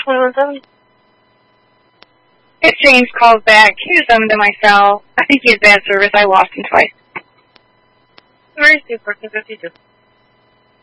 21-7. If James calls back, here's them to myself. I think he has bad service. I lost him twice. Where is 2-14-52?